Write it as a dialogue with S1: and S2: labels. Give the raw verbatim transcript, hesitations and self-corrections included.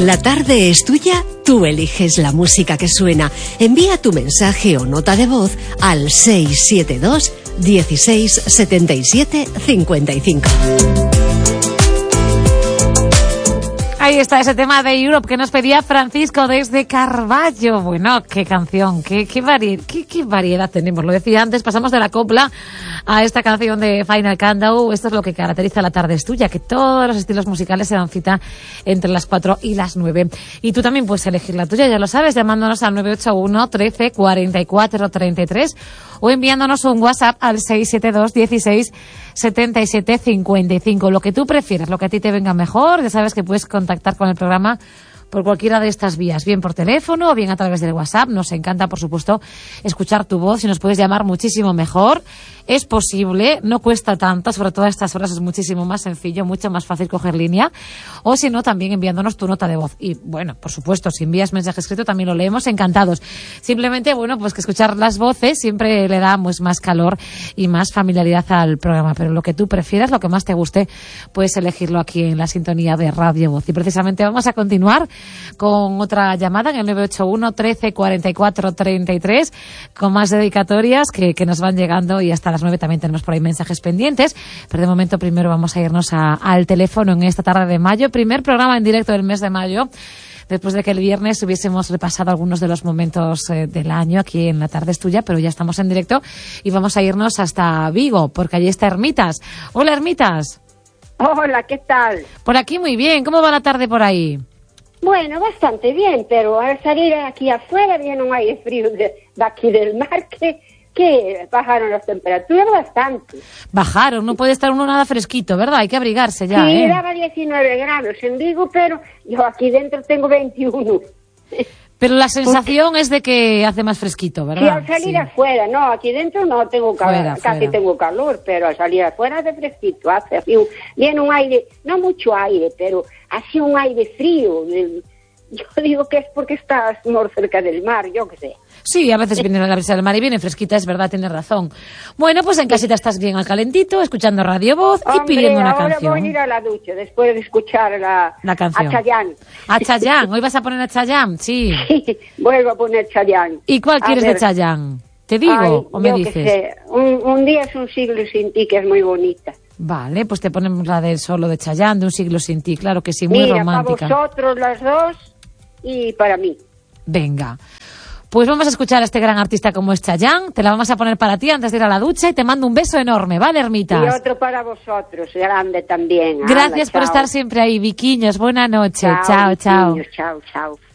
S1: En La Tarde es Tuya, tú eliges la música que suena. Envía tu mensaje o nota de voz al seis siete dos, dieciséis, setenta y siete, cincuenta y cinco.
S2: Ahí está ese tema de Europe que nos pedía Francisco desde Carballo. Bueno, qué canción, qué, qué, vari- qué, qué variedad tenemos. Lo decía antes, pasamos de la copla a esta canción de Final Countdown. Esto es lo que caracteriza La Tarde es Tuya, que todos los estilos musicales se dan cita entre las cuatro y las nueve. Y tú también puedes elegir la tuya, ya lo sabes, llamándonos al nueve ocho uno, trece, cuarenta y cuatro, treinta y tres o enviándonos un WhatsApp al seis siete dos, dieciséis, setenta y siete, cincuenta y cinco. Lo que tú prefieras, lo que a ti te venga mejor, ya sabes que puedes contactar con el programa por cualquiera de estas vías, bien por teléfono o bien a través del WhatsApp. Nos encanta, por supuesto, escuchar tu voz y nos puedes llamar muchísimo mejor. Es posible, no cuesta tanto, sobre todo a estas horas es muchísimo más sencillo, mucho más fácil coger línea. O si no, también enviándonos tu nota de voz. Y bueno, por supuesto, si envías mensaje escrito también lo leemos, encantados. Simplemente, bueno, pues que escuchar las voces siempre le da pues, más calor y más familiaridad al programa. Pero lo que tú prefieras, lo que más te guste, puedes elegirlo aquí en la sintonía de Radio Voz. Y precisamente vamos a continuar con otra llamada en el nueve ocho uno, trece, cuarenta y cuatro, treinta y tres, con más dedicatorias que, que nos van llegando, y hasta las nueve también tenemos por ahí mensajes pendientes. Pero de momento primero vamos a irnos a, al teléfono en esta tarde de mayo, primer programa en directo del mes de mayo, después de que el viernes hubiésemos repasado algunos de los momentos eh, del año aquí en La Tarde es Tuya, pero ya estamos en directo y vamos a irnos hasta Vigo, porque allí está Hermitas. Hola, Hermitas.
S3: Hola, ¿qué tal?
S2: Por aquí muy bien. ¿Cómo va la tarde por ahí?
S3: Bueno, bastante bien, pero al salir aquí afuera viene un aire frío de, de aquí del mar que, que bajaron las temperaturas bastante.
S2: Bajaron, no puede estar uno nada fresquito, ¿verdad? Hay que abrigarse ya,
S3: sí,
S2: ¿eh?
S3: daba diecinueve grados en Vigo, pero yo aquí dentro tengo veintiuno.
S2: Pero la sensación es de que hace más fresquito, ¿verdad?
S3: Sí, al salir
S2: Sí.
S3: afuera, no, aquí dentro no tengo calor,
S2: Fuera,
S3: casi
S2: fuera.
S3: tengo calor, pero al salir afuera hace fresquito, hace frío. Viene un aire, no mucho aire, pero así un aire frío. de- Yo digo que es porque estás muy cerca del mar, yo qué sé.
S2: Sí, a veces viene la brisa del mar y viene fresquita, es verdad, tienes razón. Bueno, pues en casita estás bien al calentito, escuchando Radio Voz y
S3: Hombre,
S2: pidiendo una
S3: ahora
S2: canción.
S3: voy a ir a la ducha después de escuchar la,
S2: La canción.
S3: a Chayanne.
S2: A Chayanne, hoy vas a poner a Chayanne, sí.
S3: Vuelvo a poner Chayanne.
S2: ¿Y cuál
S3: A
S2: quieres
S3: ver.
S2: de Chayanne? ¿Te digo
S3: Ay,
S2: o me
S3: yo qué
S2: dices?
S3: sé, un, un día es un siglo sin ti, que es muy bonita.
S2: Vale, pues te ponemos la del solo de Chayanne, de Un siglo sin ti, claro que sí, muy
S3: Mira,
S2: romántica.
S3: para vosotros las dos y para mí.
S2: Venga. Pues vamos a escuchar a este gran artista como es Chayanne, te la vamos a poner para ti antes de ir a la ducha y te mando un beso enorme, ¿vale,
S3: Y
S2: Hermitas?
S3: otro para vosotros, grande también.
S2: Gracias
S3: Hala,
S2: por
S3: chao.
S2: estar siempre ahí, Viquiños, buena noche, chao, chao.
S3: Chao, chao.